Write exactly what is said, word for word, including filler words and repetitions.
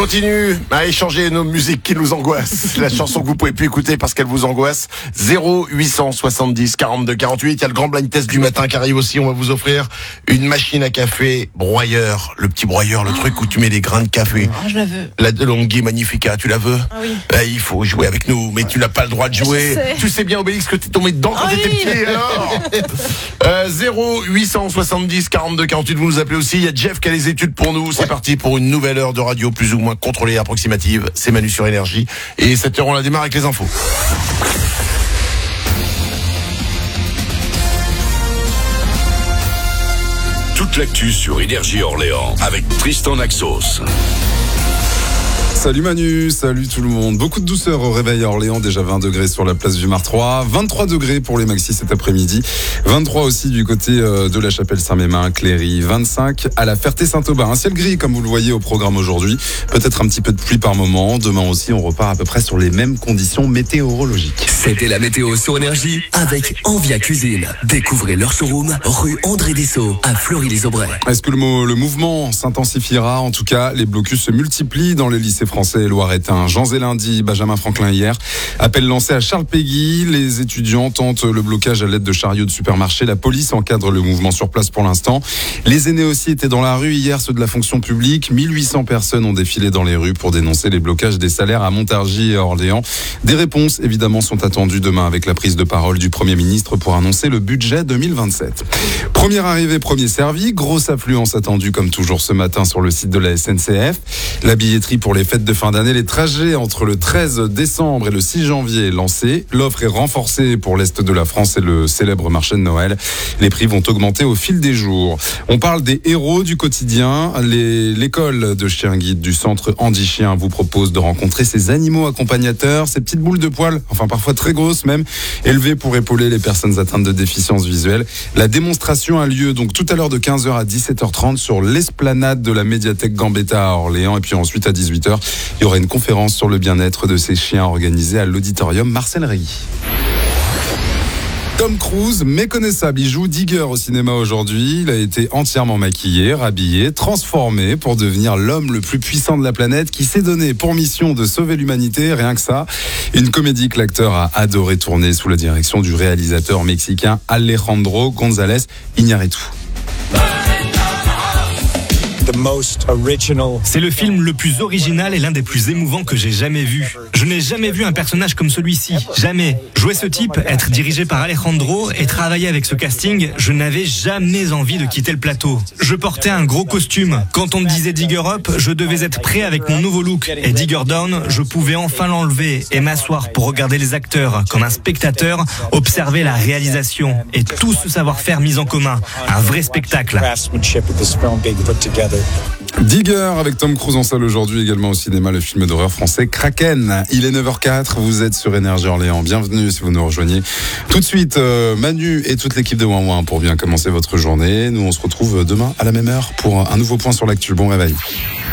continue à échanger nos musiques qui nous angoissent. La chanson que vous pouvez plus écouter parce qu'elle vous angoisse. zéro huit cent soixante-dix quarante-deux quarante-huit. Il y a le grand blind test du matin qui arrive aussi. On va vous offrir une machine à café broyeur. Le petit broyeur, le oh. truc où tu mets des grains de café. Oh, je la veux. La DeLonghi Magnifica, tu la veux? Ah oui. Eh, il faut jouer avec nous, mais tu n'as pas le droit de jouer. Sais. Tu sais bien, Obélix, que t'es tombé dedans quand oh t'étais oui. petit, alors euh, zéro huit cent soixante-dix quarante-deux quarante-huit, vous nous appelez aussi. Il y a Jeff qui a les études pour nous. C'est ouais. parti pour une nouvelle heure de radio plus ou moins contrôlée et approximative. C'est Manu sur Énergie. Et cette heure, on la démarre avec les infos. Toute l'actu sur Énergie Orléans avec Tristan Naxos. Salut Manu, salut tout le monde. Beaucoup de douceur au réveil à Orléans, déjà vingt degrés sur la place du Martroi, vingt-trois degrés pour les maxis cet après-midi, vingt-trois aussi du côté de la Chapelle-Saint-Mémin, Cléry, vingt-cinq à la Ferté-Saint-Aubin. Un ciel gris comme vous le voyez au programme aujourd'hui, peut-être un petit peu de pluie par moment. Demain aussi, on repart à peu près sur les mêmes conditions météorologiques. C'était la météo sur Énergie avec Envia Cuisine. Découvrez leur showroom rue André Dessau à Fleury-les-Aubrais. Est-ce que le, mot, le mouvement s'intensifiera? En tout cas, les blocus se multiplient dans les lycées français et loiretains. Jean Zélindy, Benjamin Franklin hier. Appel lancé à Charles Péguy. Les étudiants tentent le blocage à l'aide de chariots de supermarché. La police encadre le mouvement sur place pour l'instant. Les aînés aussi étaient dans la rue hier, ceux de la fonction publique. mille huit cents personnes ont défilé dans les rues pour dénoncer les blocages des salaires à Montargis et à Orléans. Des réponses, évidemment, sont attendues demain avec la prise de parole du Premier ministre pour annoncer le budget deux mille vingt-sept. Première arrivée, premier servi. Grosse affluence attendue comme toujours ce matin sur le site de la S N C F. La billetterie pour les fêtes de fin d'année, les trajets entre le treize décembre et le six janvier est lancée. L'offre est renforcée pour l'Est de la France et le célèbre marché de Noël. Les prix vont augmenter au fil des jours. On parle des héros du quotidien. Les, l'école de chien guide du centre Andy Chien vous propose de rencontrer ces animaux accompagnateurs, ces petites boules de poils, enfin parfois très grosses même, élevées pour épauler les personnes atteintes de déficience visuelle. La démonstration a lieu donc tout à l'heure de quinze heures à dix-sept heures trente sur l'esplanade de la médiathèque Gambetta à Orléans. Et puis ensuite à dix-huit heures, il y aura une conférence sur le bien-être de ces chiens organisée à l'auditorium Marcel Rey. Tom Cruise, méconnaissable, il joue Digger au cinéma aujourd'hui. Il a été entièrement maquillé, rhabillé, transformé pour devenir l'homme le plus puissant de la planète qui s'est donné pour mission de sauver l'humanité, rien que ça. Une comédie que l'acteur a adoré tourner sous la direction du réalisateur mexicain Alejandro González Iñárritu. C'est le film le plus original et l'un des plus émouvants que j'ai jamais vu. Je n'ai jamais vu un personnage comme celui-ci. Jamais. Jouer ce type, être dirigé par Alejandro et travailler avec ce casting, je n'avais jamais envie de quitter le plateau. Je portais un gros costume. Quand on me disait Digger Up, je devais être prêt avec mon nouveau look. Et Digger Down, je pouvais enfin l'enlever et m'asseoir pour regarder les acteurs, comme un spectateur, observer la réalisation et tout ce savoir-faire mis en commun. Un vrai spectacle. Digger avec Tom Cruise en salle aujourd'hui, également au cinéma, le film d'horreur français Kraken. Il est neuf heures quatre, vous êtes sur Énergie Orléans. Bienvenue si vous nous rejoignez. Tout de suite, euh, Manu et toute l'équipe de Ouin Ouin pour bien commencer votre journée. Nous, on se retrouve demain à la même heure pour un nouveau point sur l'actu. Bon réveil.